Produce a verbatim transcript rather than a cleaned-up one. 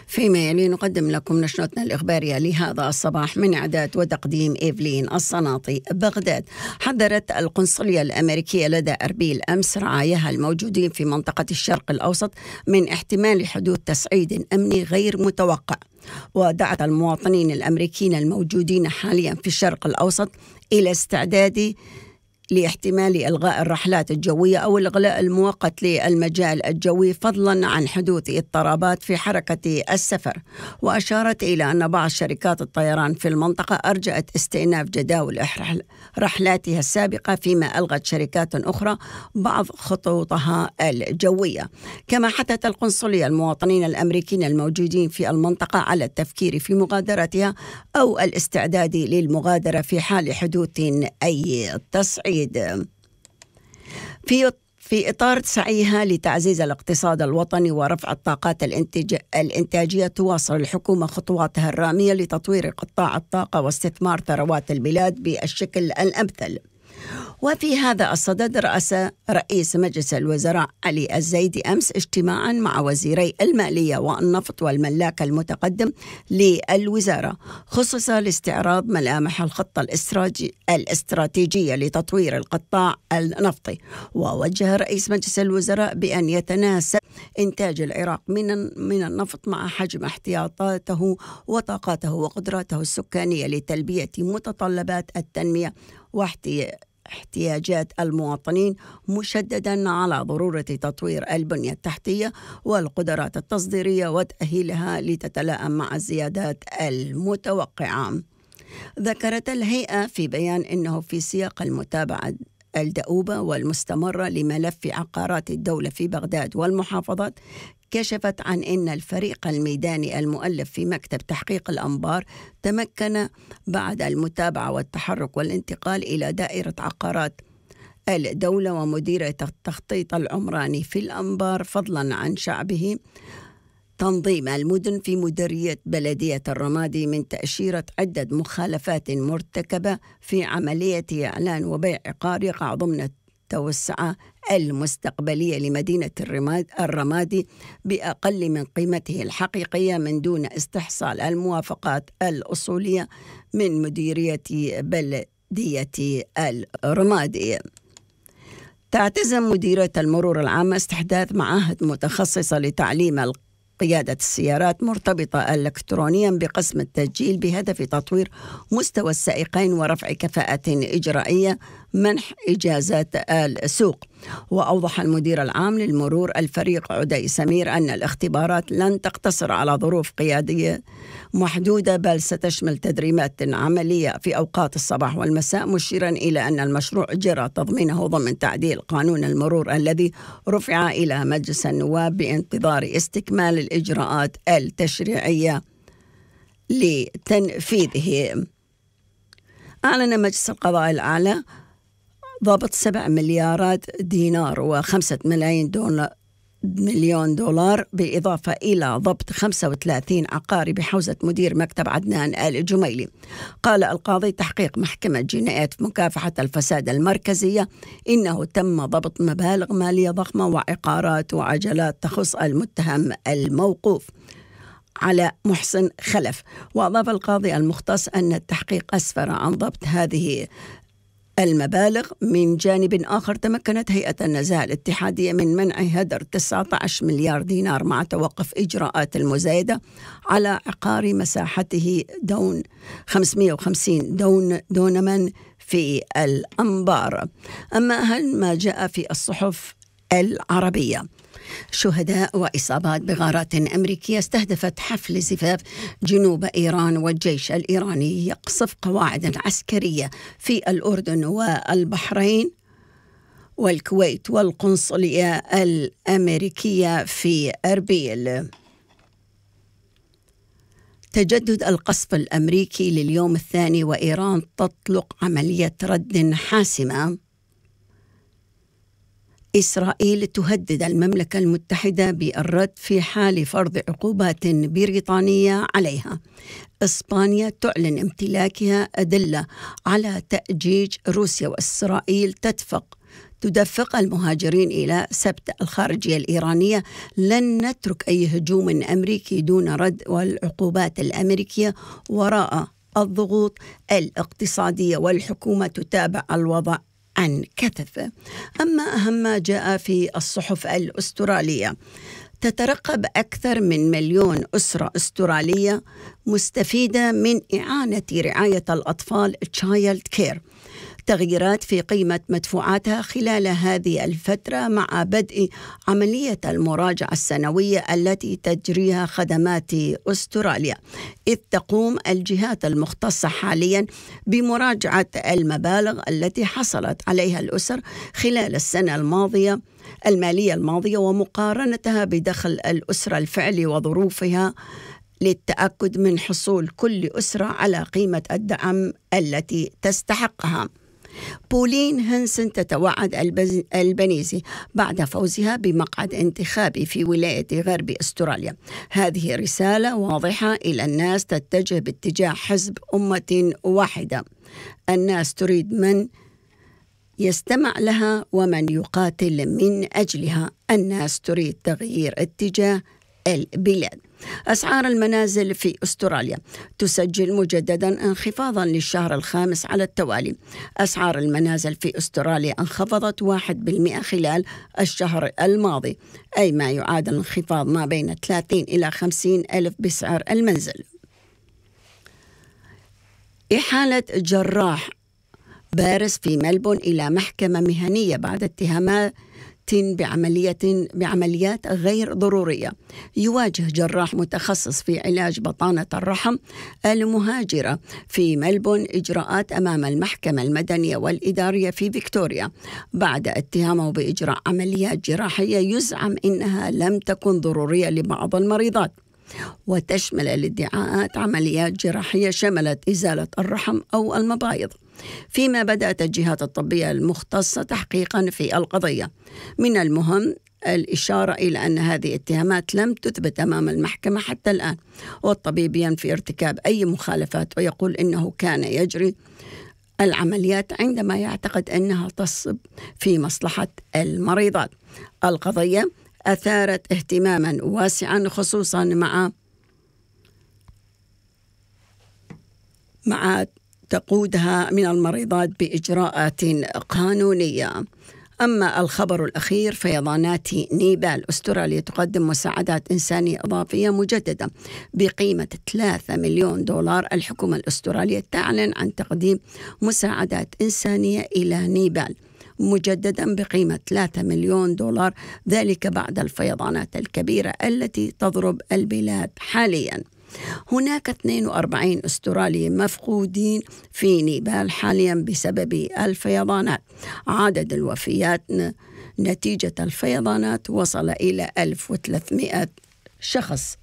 فيما يلي نقدم لكم نشرتنا الإخبارية لهذا الصباح من إعداد وتقديم إيفلين الصناطي. بغداد. حذرت القنصلية الأمريكية لدى أربيل أمس رعاياها الموجودين في منطقة الشرق الأوسط من احتمال حدوث تصعيد أمني غير متوقع، ودعت المواطنين الأمريكيين الموجودين حاليا في الشرق الأوسط إلى استعداد لاحتمال إلغاء الرحلات الجوية أو الإغلاق المؤقت للمجال الجوي فضلا عن حدوث اضطرابات في حركة السفر. وأشارت إلى أن بعض شركات الطيران في المنطقة أرجأت استئناف جداول رحلاتها السابقة، فيما ألغت شركات أخرى بعض خطوطها الجوية. كما حثت القنصلية المواطنين الأمريكيين الموجودين في المنطقة على التفكير في مغادرتها أو الاستعداد للمغادرة في حال حدوث أي تصعيد. في في إطار سعيها لتعزيز الاقتصاد الوطني ورفع الطاقات الانتاج الإنتاجية، تواصل الحكومة خطواتها الرامية لتطوير قطاع الطاقة واستثمار ثروات البلاد بالشكل الأمثل. وفي هذا الصدد رأس رئيس مجلس الوزراء علي الزيدي أمس اجتماعا مع وزيري المالية والنفط والملاك المتقدم للوزارة، خصص لاستعراض ملامح الخطة الاستراتيجية لتطوير القطاع النفطي. ووجه رئيس مجلس الوزراء بأن يتناسب إنتاج العراق من من النفط مع حجم احتياطاته وطاقاته وقدراته السكانية لتلبية متطلبات التنمية واحتياجات المواطنين، مشددا على ضرورة تطوير البنية التحتية والقدرات التصديرية وتأهيلها لتتلائم مع الزيادات المتوقعة. ذكرت الهيئة في بيان أنه في سياق المتابعة الدؤوبة والمستمرة لملف عقارات الدولة في بغداد والمحافظات، كشفت عن أن الفريق الميداني المؤلف في مكتب تحقيق الأنبار تمكن بعد المتابعة والتحرك والانتقال إلى دائرة عقارات الدولة ومديرية التخطيط العمراني في الأنبار، فضلا عن شعبه تنظيم المدن في مديرية بلدية الرمادي من تأشيرة عدة مخالفات مرتكبة في عملية إعلان وبيع عقار يقع ضمن التوسعة المستقبلية لمدينة الرمادي بأقل من قيمته الحقيقية من دون استحصال الموافقات الأصولية من مديرية بلدية الرمادي. تعتزم مديرية المرور العامة استحداث معاهد متخصصة لتعليم قيادة السيارات مرتبطة إلكترونيا بقسم التسجيل بهدف تطوير مستوى السائقين ورفع كفاءة إجرائية منح إجازات السوق. وأوضح المدير العام للمرور الفريق عدي سمير أن الاختبارات لن تقتصر على ظروف قيادية محدودة، بل ستشمل تدريبات عملية في أوقات الصباح والمساء، مشيرا إلى أن المشروع جرى تضمينه ضمن تعديل قانون المرور الذي رفع إلى مجلس النواب بانتظار استكمال الإجراءات التشريعية لتنفيذه. أعلن مجلس القضاء الأعلى ضبط سبع مليارات دينار وخمسة ملايين دولار مليون دولار، بالإضافة إلى ضبط خمسة وثلاثين عقاري بحوزة مدير مكتب عدنان الجميلي. قال القاضي تحقيق محكمة جنايات مكافحة الفساد المركزية إنه تم ضبط مبالغ مالية ضخمة وعقارات وعجلات تخص المتهم الموقوف على محسن خلف. وأضاف القاضي المختص أن التحقيق أسفر عن ضبط هذه المبالغ. من جانب آخر تمكنت هيئة النزاهة الاتحادية من منع هدر تسعة عشر مليار دينار مع توقف إجراءات المزايدة على عقار مساحته دون خمسمئة وخمسين دون دونما في الأنبار. أما أهم ما جاء في الصحف العربية: شهداء وإصابات بغارات أمريكية استهدفت حفل زفاف جنوب إيران، والجيش الإيراني يقصف قواعد عسكرية في الأردن والبحرين والكويت والقنصلية الأمريكية في أربيل. تجدد القصف الأمريكي لليوم الثاني وإيران تطلق عملية رد حاسمة. إسرائيل تهدد المملكة المتحدة بالرد في حال فرض عقوبات بريطانية عليها. إسبانيا تعلن امتلاكها أدلة على تأجيج روسيا وإسرائيل تتفق تدفق المهاجرين إلى سبت الخارجية الإيرانية: لن نترك أي هجوم أمريكي دون رد، والعقوبات الأمريكية وراء الضغوط الاقتصادية، والحكومة تتابع الوضع عن كثب. أما أهم ما جاء في الصحف الأسترالية: تترقب أكثر من مليون أسرة أسترالية مستفيدة من إعانة رعاية الأطفال Child Care، تغييرات في قيمة مدفوعاتها خلال هذه الفترة مع بدء عملية المراجعة السنوية التي تجريها خدمات أستراليا، إذ تقوم الجهات المختصة حاليا بمراجعة المبالغ التي حصلت عليها الأسر خلال السنة الماضية المالية الماضية ومقارنتها بدخل الأسرة الفعلي وظروفها، للتأكد من حصول كل أسرة على قيمة الدعم التي تستحقها. بولين هنسن تتوعد البنيزي بعد فوزها بمقعد انتخابي في ولاية غرب أستراليا: هذه رسالة واضحة إلى الناس تتجه باتجاه حزب أمة واحدة. الناس تريد من يستمع لها ومن يقاتل من أجلها. الناس تريد تغيير اتجاه البلاد. أسعار المنازل في أستراليا تسجل مجددا انخفاضا للشهر الخامس على التوالي. أسعار المنازل في أستراليا انخفضت واحد بالمئة خلال الشهر الماضي، أي ما يعادل انخفاض ما بين ثلاثين إلى خمسين ألف بسعر المنزل. إحالة جراح بارز في ملبون إلى محكمة مهنية بعد اتهامات بعملية بعمليات غير ضرورية. يواجه جراح متخصص في علاج بطانة الرحم المهاجرة في ملبون إجراءات أمام المحكمة المدنية والإدارية في فيكتوريا بعد اتهامه بإجراء عمليات جراحية يزعم إنها لم تكن ضرورية لبعض المريضات، وتشمل الادعاءات عمليات جراحية شملت إزالة الرحم أو المبايض، فيما بدأت الجهات الطبية المختصة تحقيقا في القضية. من المهم الإشارة إلى أن هذه الاتهامات لم تثبت أمام المحكمة حتى الآن، والطبيب ينفي ارتكاب أي مخالفات ويقول إنه كان يجري العمليات عندما يعتقد أنها تصب في مصلحة المريضات. القضية أثارت اهتماما واسعا خصوصا مع مع تقودها من المريضات بإجراءات قانونية. أما الخبر الأخير: فيضانات نيبال. أستراليا تقدم مساعدات إنسانية إضافية مجددة بقيمة ثلاثة مليون دولار. الحكومة الأسترالية تعلن عن تقديم مساعدات إنسانية إلى نيبال مجددا بقيمة ثلاثة مليون دولار، ذلك بعد الفيضانات الكبيرة التي تضرب البلاد حاليا. هناك اثنين وأربعين أسترالي مفقودين في نيبال حاليا بسبب الفيضانات. عدد الوفيات نتيجة الفيضانات وصل إلى ألف وثلاثمئة شخص.